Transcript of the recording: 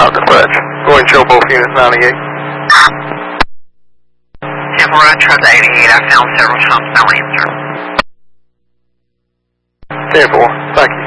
dispatch. Go ahead and show both units 98. Temple Road, Trust 88. I found several shots, no answer. 10-4. Thank you.